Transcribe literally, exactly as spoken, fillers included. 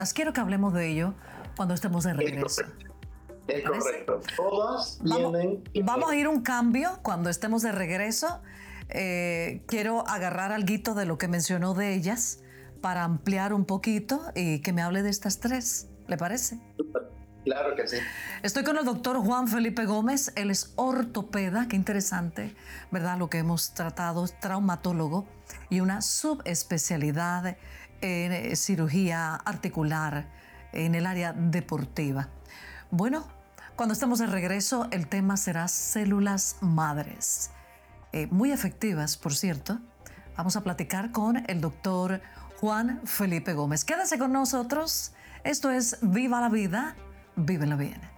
Quiero que hablemos de ello cuando estemos de regreso. Es correcto. Todas vienen... Vamos, vamos a ir a un cambio cuando estemos de regreso. Eh, quiero agarrar alguito de lo que mencionó de ellas para ampliar un poquito y que me hable de estas tres. ¿Le parece? Claro que sí. Estoy con el doctor Juan Felipe Gómez. Él es ortopeda. Qué interesante, ¿verdad? Lo que hemos tratado, traumatólogo y una subespecialidad en cirugía articular en el área deportiva. Bueno, cuando estemos de regreso, el tema será células madres. Eh, muy efectivas, por cierto. Vamos a platicar con el doctor Juan Felipe Gómez. Quédese con nosotros. Esto es Viva la Vida, vívela bien.